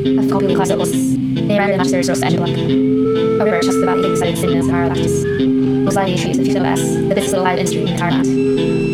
of copying class was they ran the masters of Angela. However, just about 80% of cinemas are leftists. Most likely issues the future of the business of the live industry in Thailand.